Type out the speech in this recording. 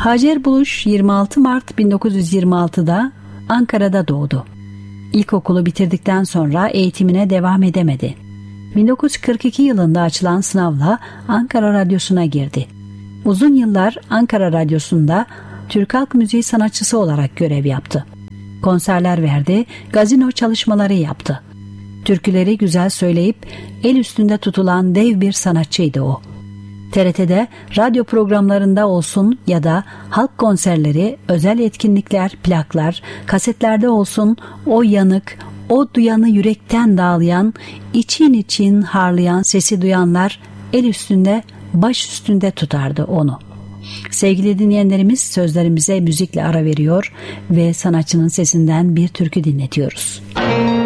Hacer Buluş 26 Mart 1926'da Ankara'da doğdu. İlkokulu bitirdikten sonra eğitimine devam edemedi. 1942 yılında açılan sınavla Ankara Radyosu'na girdi. Uzun yıllar Ankara Radyosu'nda Türk halk müziği sanatçısı olarak görev yaptı. Konserler verdi, gazino çalışmaları yaptı. Türküleri güzel söyleyip el üstünde tutulan dev bir sanatçıydı o. TRT'de radyo programlarında olsun ya da halk konserleri, özel etkinlikler, plaklar, kasetlerde olsun o yanık, o duyanı yürekten dağlayan, için için harlayan sesi duyanlar el üstünde, baş üstünde tutardı onu. Sevgili dinleyenlerimiz, sözlerimize müzikle ara veriyor ve sanatçının sesinden bir türkü dinletiyoruz.